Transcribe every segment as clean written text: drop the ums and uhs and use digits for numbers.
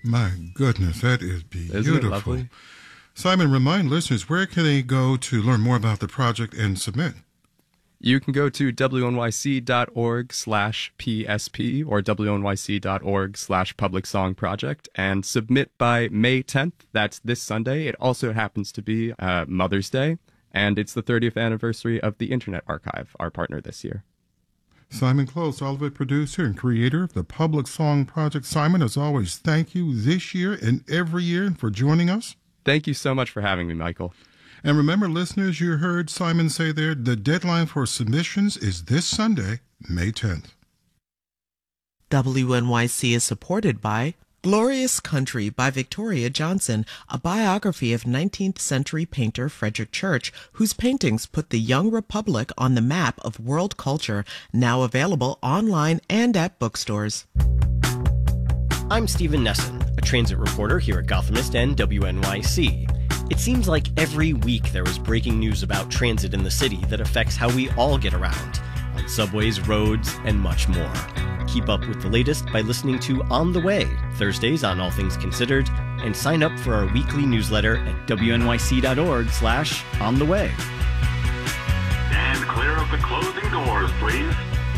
My goodness, that is beautiful. Isn't it lovely? Simon, remind listeners, where can they go to learn more about the project and submit? You can go to wnyc.org/PSP or wnyc.org/Public Song Project and submit by May 10th. That's this Sunday. It also happens to be Mother's Day, and it's the 30th anniversary of the Internet Archive, our partner this year. Simon Close, Olivet producer and creator of the Public Song Project. Simon, as always, thank you this year and every year for joining us. Thank you so much for having me, Michael. And remember, listeners, you heard Simon say there, the deadline for submissions is this Sunday, May 10th. WNYC is supported by Glorious Country by Victoria Johnson, a biography of 19th century painter Frederick Church, whose paintings put the young republic on the map of world culture, now available online and at bookstores. I'm Stephen Nesson, a transit reporter here at Gothamist and WNYC. It seems like every week there is breaking news about transit in the city that affects how we all get around, on subways, roads, and much more. Keep up with the latest by listening to On the Way, Thursdays on All Things Considered, and sign up for our weekly newsletter at wnyc.org/ontheway. And clear of the closing doors, please.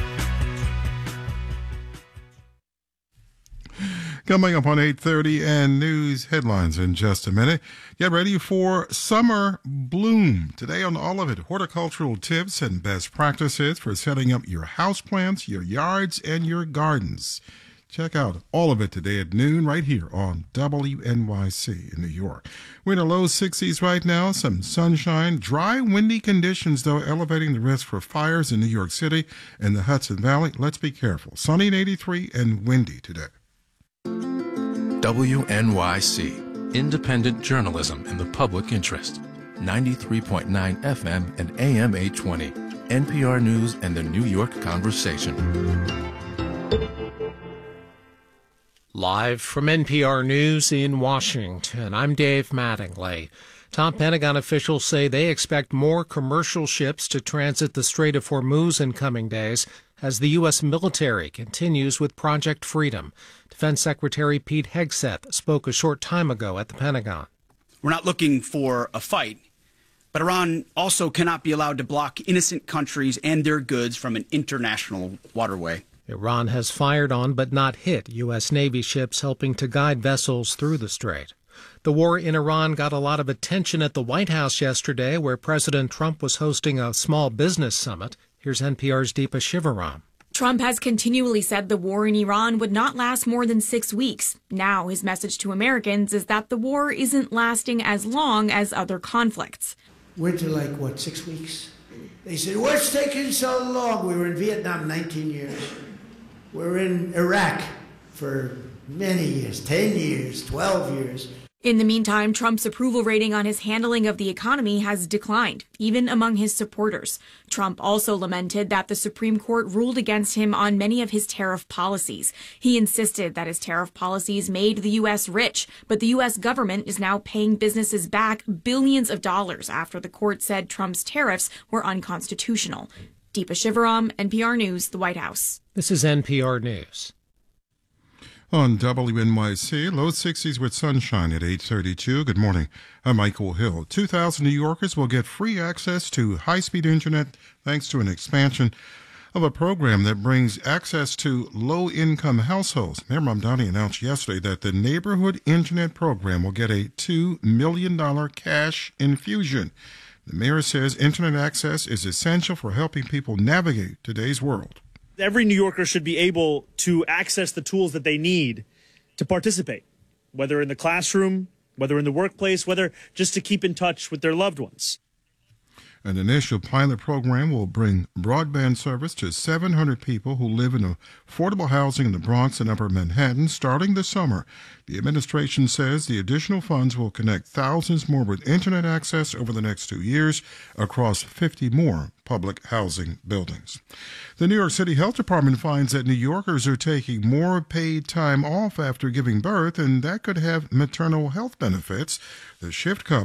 Coming up on 8:30 and news headlines in just a minute. Get ready for Summer Bloom. Today on all of it, horticultural tips and best practices for setting up your houseplants, your yards, and your gardens. Check out all of it today at noon right here on WNYC in New York. We're in the low 60s right now, some sunshine, dry, windy conditions, though, elevating the risk for fires in New York City and the Hudson Valley. Let's be careful. Sunny and 83 and windy today. WNYC, independent journalism in the public interest. 93.9 FM and AM 820. NPR News and the New York Conversation. Live from NPR News in Washington, I'm Dave Mattingly. Top Pentagon officials say they expect more commercial ships to transit the Strait of Hormuz in coming days as the U.S. military continues with Project Freedom. Defense Secretary Pete Hegseth spoke a short time ago at the Pentagon. We're not looking for a fight, but Iran also cannot be allowed to block innocent countries and their goods from an international waterway. Iran has fired on but not hit U.S. Navy ships helping to guide vessels through the strait. The war in Iran got a lot of attention at the White House yesterday, where President Trump was hosting a small business summit. Here's NPR's Deepa Shivaram. Trump has continually said the war in Iran would not last more than 6 weeks. Now his message to Americans is that the war isn't lasting as long as other conflicts. Went to 6 weeks? They said, what's taking so long? We were in Vietnam 19 years. We're in Iraq for many years, 10 years, 12 years. In the meantime, Trump's approval rating on his handling of the economy has declined, even among his supporters. Trump also lamented that the Supreme Court ruled against him on many of his tariff policies. He insisted that his tariff policies made the U.S. rich, but the U.S. government is now paying businesses back billions of dollars after the court said Trump's tariffs were unconstitutional. Deepa Shivaram, NPR News, the White House. This is NPR News. On WNYC, low 60s with sunshine at 8:32. Good morning. I'm Michael Hill. 2,000 New Yorkers will get free access to high-speed internet thanks to an expansion of a program that brings access to low-income households. Mayor Mamdani announced yesterday that the Neighborhood Internet Program will get a $2 million cash infusion. The mayor says internet access is essential for helping people navigate today's world. Every New Yorker should be able to access the tools that they need to participate, whether in the classroom, whether in the workplace, whether just to keep in touch with their loved ones. An initial pilot program will bring broadband service to 700 people who live in affordable housing in the Bronx and Upper Manhattan starting this summer. The administration says the additional funds will connect thousands more with internet access over the next 2 years across 50 more public housing buildings. The New York City Health Department finds that New Yorkers are taking more paid time off after giving birth, and that could have maternal health benefits. The shift comes